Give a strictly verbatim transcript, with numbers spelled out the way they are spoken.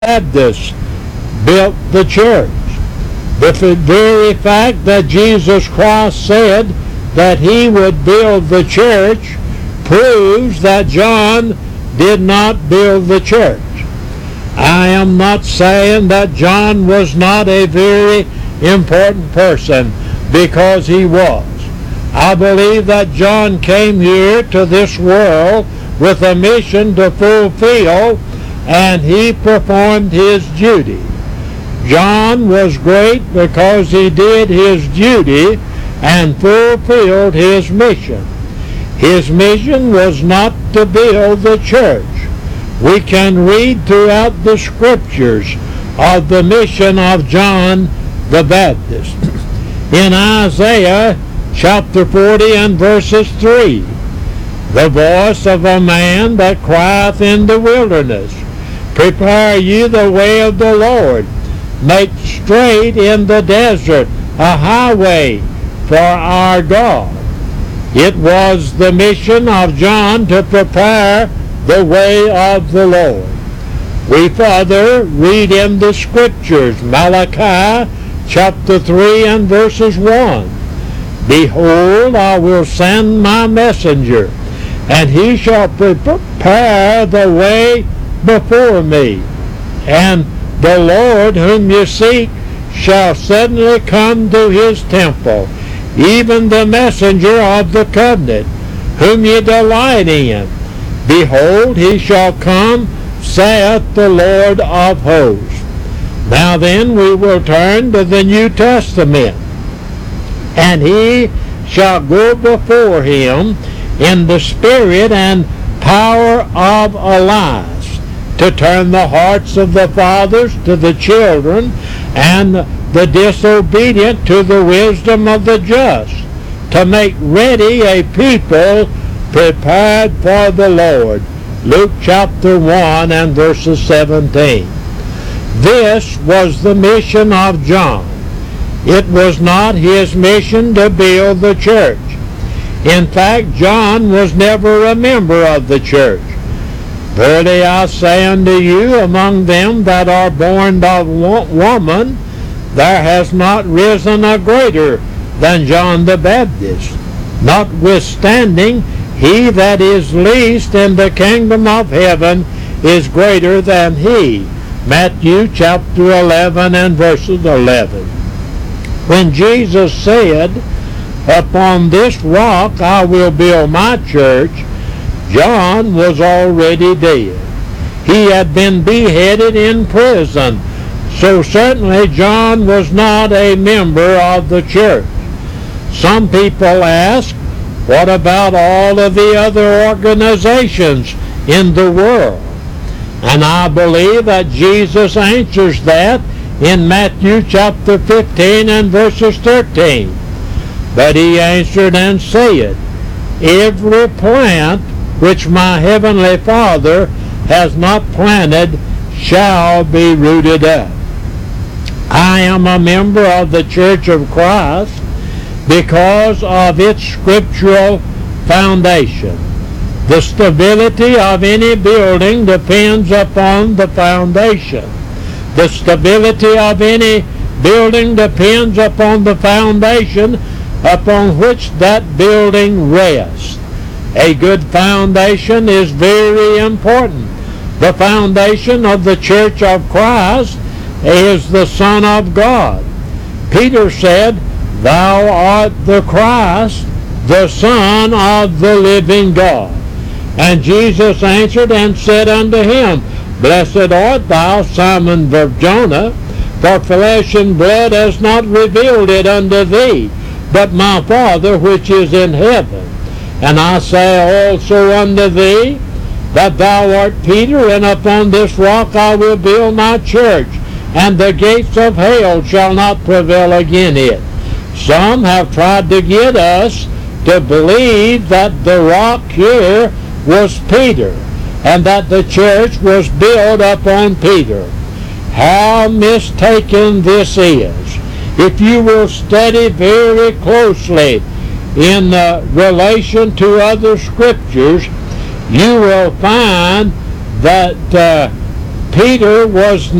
Baptist built the church. The very fact that Jesus Christ said that he would build the church proves that John did not build the church. I am not saying that John was not a very important person, because he was. I believe that John came here to this world with a mission to fulfill, and he performed his duty. John was great because he did his duty and fulfilled his mission. His mission was not to build the church. We can read throughout the scriptures of the mission of John the Baptist. In Isaiah chapter forty and verses three, the voice of a man that crieth in the wilderness, prepare ye the way of the Lord, make straight in the desert a highway for our God. It was the mission of John to prepare the way of the Lord. We further read in the scriptures, Malachi chapter three and verses one, behold, I will send my messenger, and he shall prepare the way before me, and the Lord whom you seek shall suddenly come to his temple, even the messenger of the covenant, whom ye delight in. Behold, he shall come, saith the Lord of hosts. Now then, we will turn to the New Testament. And he shall go before him in the spirit and power of Elias, to turn the hearts of the fathers to the children, and the disobedient to the wisdom of the just, to make ready a people prepared for the Lord. Luke chapter one and verses seventeen. This was the mission of John. It was not his mission to build the church. In fact, John was never a member of the church. Verily I say unto you, among them that are born of woman, there has not risen a greater than John the Baptist. Notwithstanding, he that is least in the kingdom of heaven is greater than he. Matthew chapter eleven and verses eleven. When Jesus said, upon this rock I will build my church, John was already dead. He had been beheaded in prison, so certainly John was not a member of the church. Some people ask, what about all of the other organizations in the world? And I believe that Jesus answers that in Matthew chapter fifteen and verses thirteen. But he answered and said, every plant which my heavenly Father has not planted shall be rooted up. I am a member of the Church of Christ because of its scriptural foundation. The stability of any building depends upon the foundation. The stability of any building depends upon the foundation upon which that building rests. A good foundation is very important. The foundation of the Church of Christ is the Son of God. Peter said, thou art the Christ, the Son of the living God. And Jesus answered and said unto him, blessed art thou, Simon Bar-Jonah, for flesh and blood has not revealed it unto thee, but my Father which is in heaven. And I say also unto thee, that thou art Peter, and upon this rock I will build my church, and the gates of hell shall not prevail against it. Some have tried to get us to believe that the rock here was Peter, and that the church was built upon Peter. How mistaken this is. If you will study very closely in uh, relation to other scriptures, you will find that uh, Peter was